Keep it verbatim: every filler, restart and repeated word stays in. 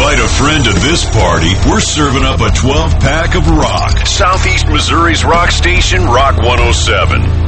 Invite a friend to this party. We're serving up a twelve pack of rock. Southeast Missouri's rock station, Rock one oh seven.